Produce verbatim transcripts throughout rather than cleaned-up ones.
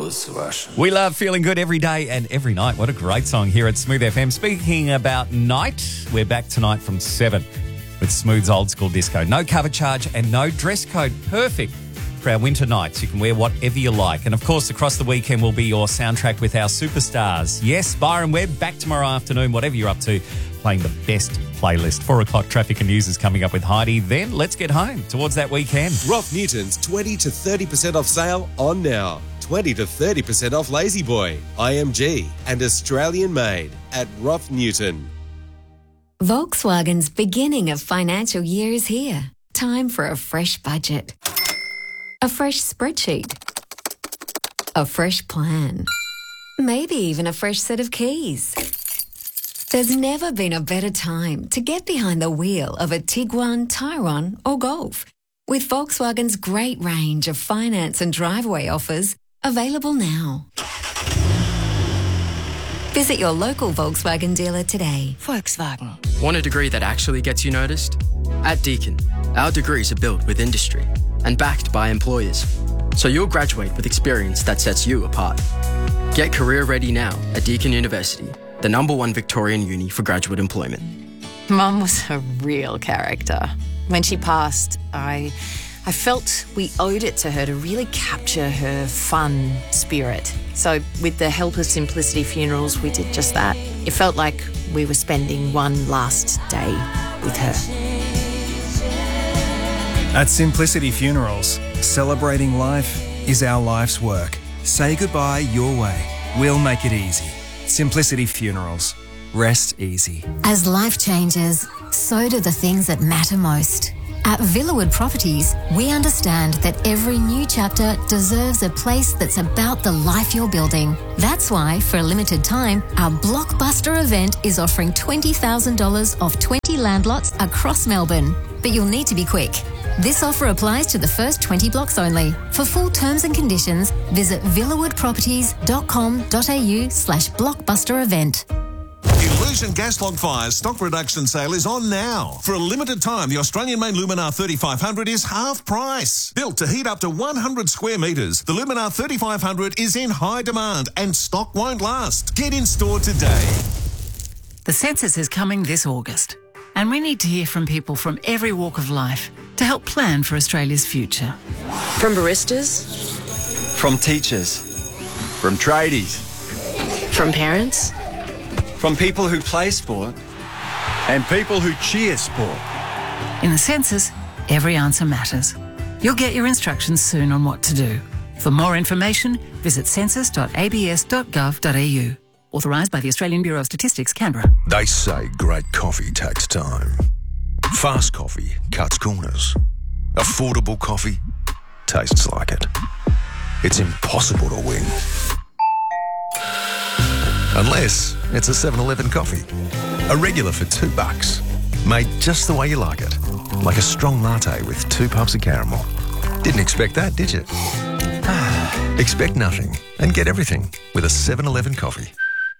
We love feeling good every day and every night. What a great song here at Smooth F M. Speaking about night, we're back tonight from seven with Smooth's Old School Disco. No cover charge and no dress code. Perfect for our winter nights. You can wear whatever you like. And, of course, across the weekend will be your soundtrack with our superstars. Yes, Byron Webb, back tomorrow afternoon, whatever you're up to, playing the best playlist. Four o'clock traffic and news is coming up with Heidi. Then let's get home towards that weekend. Roth Newton's twenty to thirty percent off sale on now. twenty to thirty percent off Lazy Boy, I M G and Australian made at Roth Newton. Volkswagen's beginning of financial year is here. Time for a fresh budget. A fresh spreadsheet. A fresh plan. Maybe even a fresh set of keys. There's never been a better time to get behind the wheel of a Tiguan, Tyrone or Golf. With Volkswagen's great range of finance and driveway offers available now. Visit your local Volkswagen dealer today. Volkswagen. Want a degree that actually gets you noticed? At Deakin, our degrees are built with industry and backed by employers. So you'll graduate with experience that sets you apart. Get career ready now at Deakin University, the number one Victorian uni for graduate employment. Mum was a real character. When she passed, I... I felt we owed it to her to really capture her fun spirit. So with the help of Simplicity Funerals, we did just that. It felt like we were spending one last day with her. At Simplicity Funerals, celebrating life is our life's work. Say goodbye your way. We'll make it easy. Simplicity Funerals. Rest easy. As life changes, so do the things that matter most. At Villawood Properties, we understand that every new chapter deserves a place that's about the life you're building. That's why, for a limited time, our blockbuster event is offering twenty thousand dollars off twenty land lots across Melbourne. But you'll need to be quick. This offer applies to the first twenty blocks only. For full terms and conditions, visit villawoodproperties.com.au slash blockbuster event. Illusion Gas Log Fire's stock reduction sale is on now. For a limited time, the Australian-made Luminar thirty-five hundred is half price. Built to heat up to one hundred square metres, the Luminar thirty-five hundred is in high demand and stock won't last. Get in store today. The census is coming this August, and we need to hear from people from every walk of life to help plan for Australia's future. From baristas, from teachers, from tradies, from parents, from people who play sport and people who cheer sport. In the census, every answer matters. You'll get your instructions soon on what to do. For more information, visit census dot a b s dot gov dot a u. Authorised by the Australian Bureau of Statistics, Canberra. They say great coffee takes time. Fast coffee cuts corners. Affordable coffee tastes like it. It's impossible to win. Unless it's a seven eleven coffee. A regular for two bucks. Made just the way you like it. Like a strong latte with two puffs of caramel. Didn't expect that, did you? Expect nothing and get everything with a seven eleven coffee.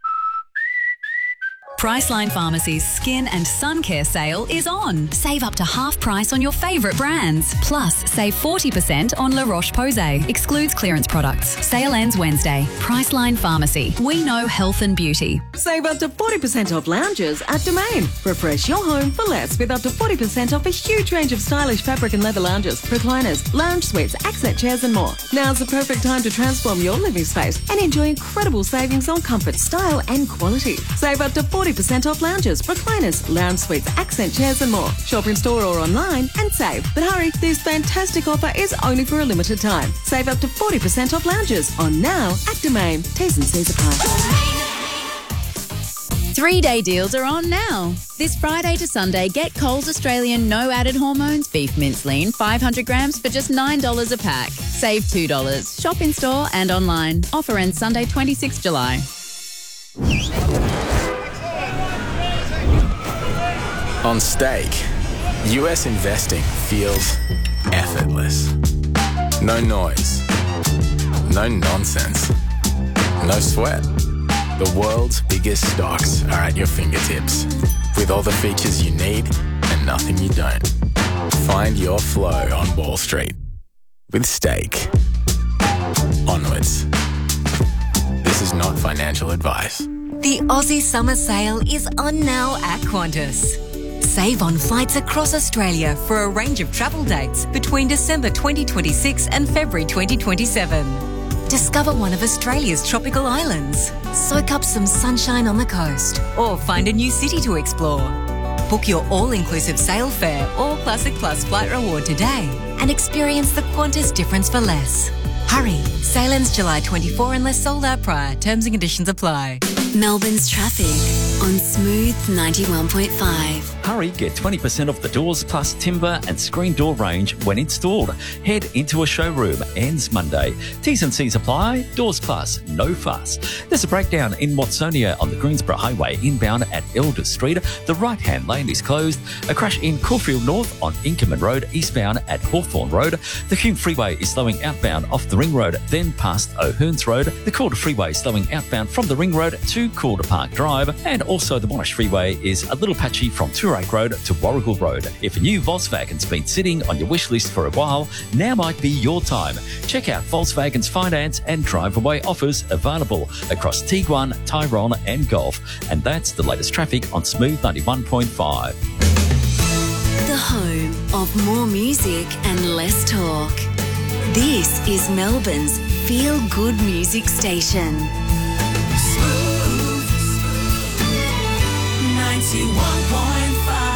Priceline Pharmacy's Skin and Sun Care sale is on. Save up to half price on your favourite brands. Plus, save forty percent on La Roche-Posay. Excludes clearance products. Sale ends Wednesday. Priceline Pharmacy. We know health and beauty. Save up to forty percent off lounges at Domain. Refresh your home for less with up to forty percent off a huge range of stylish fabric and leather lounges, recliners, lounge suites, accent chairs and more. Now's the perfect time to transform your living space and enjoy incredible savings on comfort, style and quality. Save up to forty percent off lounges, recliners, lounge suites, accent chairs and more. Shop in store or online and save. But hurry, this fantastic offer is only for a limited time. Save up to forty percent off lounges on now at Domain. T's and C's apply. Three-day deals are on now. This Friday to Sunday, get Coles Australian no added hormones beef mince lean five hundred grams for just nine dollars a pack. Save two dollars. Shop in store and online. Offer ends Sunday, twenty-sixth of July. On Stake, U S investing feels effortless. No noise, no nonsense, no sweat. The world's biggest stocks are at your fingertips, with all the features you need and nothing you don't. Find your flow on Wall Street with Stake. Onwards. financial advice. The Aussie Summer Sale is on now at Qantas. Save on flights across Australia for a range of travel dates between December twenty twenty-six and February twenty twenty-seven. Discover one of Australia's tropical islands, soak up some sunshine on the coast, or find a new city to explore. Book your all-inclusive sail fare or Classic Plus flight reward today and experience the Qantas difference for less. Hurry, sale ends July twenty-fourth unless sold out prior. Terms and conditions apply. Melbourne's traffic on Smooth ninety-one point five. Hurry, get twenty percent off the doors plus timber and screen door range when installed. Head into a showroom. Ends Monday. T's and C's apply. Doors plus. No fuss. There's a breakdown in Watsonia on the Greensboro Highway inbound at Elder Street. The right-hand lane is closed. A crash in Caulfield North on Inkerman Road eastbound at Hawthorne Road. The Hume Freeway is slowing outbound off the Ring Road, then past O'Hearns Road. The Calder Freeway slowing outbound from the Ring Road to Calder Park Drive. And also the Monash Freeway is a little patchy from Tourake Road to Warrigal Road. If a new Volkswagen's been sitting on your wish list for a while, now might be your time. Check out Volkswagen's finance and drive-away offers available across Tiguan, Tyrone and Golf. And that's the latest traffic on Smooth ninety-one point five. The home of more music and less talk. This is Melbourne's feel-good music station. Smooth ninety-one point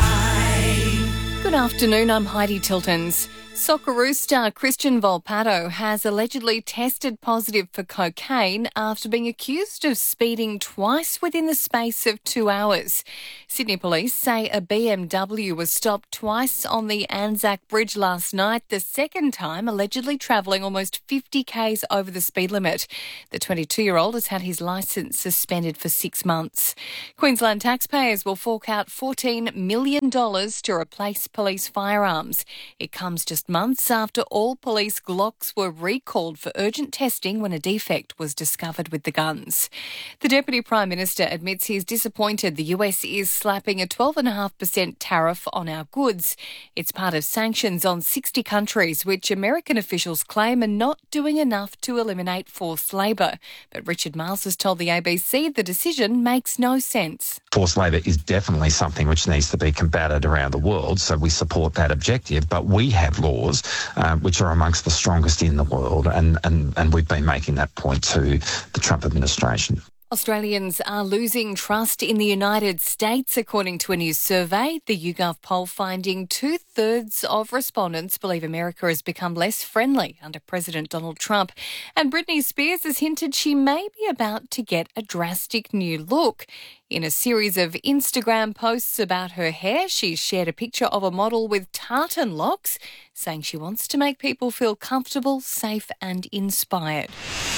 five. Good afternoon, I'm Heidi Tiltons. Socceroo star Christian Volpato has allegedly tested positive for cocaine after being accused of speeding twice within the space of two hours. Sydney police say a B M W was stopped twice on the Anzac Bridge last night, the second time allegedly travelling almost fifty kays over the speed limit. The twenty-two-year-old has had his licence suspended for six months. Queensland taxpayers will fork out fourteen million dollars to replace police firearms. It comes just months after all police Glocks were recalled for urgent testing when a defect was discovered with the guns. The Deputy Prime Minister admits he's disappointed the U S is slapping a twelve point five percent tariff on our goods. It's part of sanctions on sixty countries, which American officials claim are not doing enough to eliminate forced labour. But Richard Miles has told the A B C the decision makes no sense. Forced labour is definitely something which needs to be combated around the world, so we support that objective, but we have laws uh, which are amongst the strongest in the world, and, and, and we've been making that point to the Trump administration. Australians are losing trust in the United States, according to a new survey. The YouGov poll finding two-thirds of respondents believe America has become less friendly under President Donald Trump. And Britney Spears has hinted she may be about to get a drastic new look. In a series of Instagram posts about her hair, she shared a picture of a model with tartan locks, saying she wants to make people feel comfortable, safe and inspired.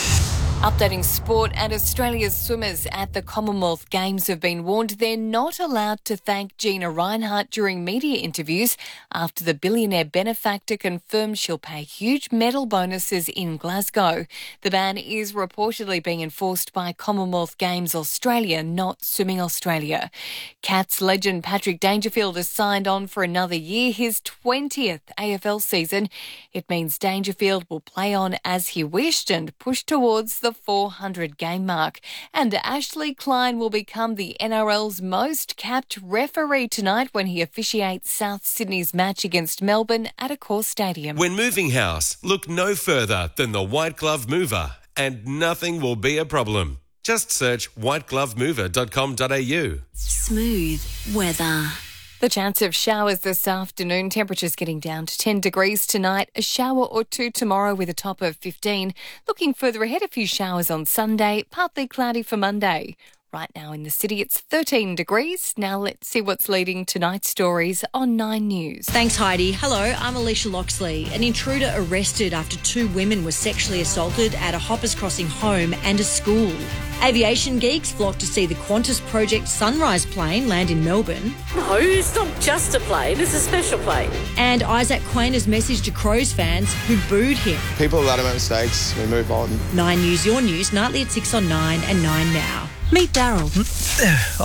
Updating sport, and Australia's swimmers at the Commonwealth Games have been warned they're not allowed to thank Gina Rinehart during media interviews after the billionaire benefactor confirmed she'll pay huge medal bonuses in Glasgow. The ban is reportedly being enforced by Commonwealth Games Australia, not Swimming Australia. Cats legend Patrick Dangerfield has signed on for another year, his twentieth A F L season. It means Dangerfield will play on as he wished and push towards the the four hundred game mark. And Ashley Klein will become the N R L's most capped referee tonight when he officiates South Sydney's match against Melbourne at Accor Stadium. When moving house, look no further than the White Glove Mover, and nothing will be a problem. Just search white glove mover dot com dot a u. Smooth weather. The chance of showers this afternoon, temperatures getting down to ten degrees tonight, a shower or two tomorrow with a top of fifteen. Looking further ahead, a few showers on Sunday, partly cloudy for Monday. Right now in the city, it's thirteen degrees. Now let's see what's leading tonight's stories on Nine News. Thanks, Heidi. Hello, I'm Alicia Loxley. An intruder arrested after two women were sexually assaulted at a Hoppers Crossing home and a school. Aviation geeks flock to see the Qantas Project Sunrise plane land in Melbourne. No, it's not just a plane, it's a special plane. And Isaac Quainer's message to Crows fans who booed him. People let them make mistakes, we move on. Nine News, your news, nightly at six on Nine and Nine Now. Meet Daryl. Hi,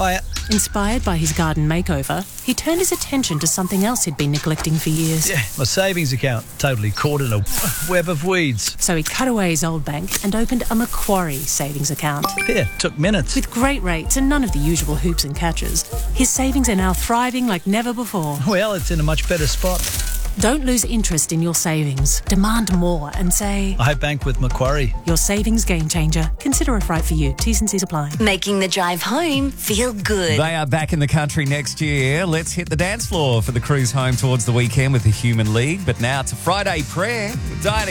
Inspired by his garden makeover, he turned his attention to something else he'd been neglecting for years. Yeah, my savings account, totally caught in a web of weeds. So he cut away his old bank and opened a Macquarie savings account. Yeah, took minutes. With great rates and none of the usual hoops and catches, his savings are now thriving like never before. Well, it's in a much better spot. Don't lose interest in your savings. Demand more and say, I bank with Macquarie. Your savings game changer. Consider if right for you. T's and C's apply. Making the drive home feel good. They are back in the country next year. Let's hit the dance floor for the cruise home towards the weekend with the Human League. But now to Friday Prayer with Diana